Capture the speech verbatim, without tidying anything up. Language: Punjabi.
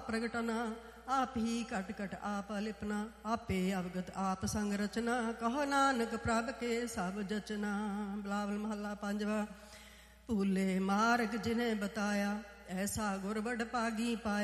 ਪ੍ਰਗਟਨਾ। ਆਪ ਹੀ ਘਟ ਘਟ ਆਪ ਲਿਪਨਾ, ਆਪੇ ਅਵਗਤ ਆਪ ਸੰਗ ਰਚਨਾ। ਕਹੋ ਨਾਨਕ ਪ੍ਰਭ ਕੇ ਸਭ ਜਚਨਾ। ਬਿਲਾਵਲ ਮਹੱਲਾ ਪੰਜਵਾ। ਭੂਲੇ ਮਾਰਗ ਜਿਨੇ ਬਤਾਇਆ, ਐਸਾ ਗੁਰ ਵਡ ਭਾਗੀ ਪਾਇਆ।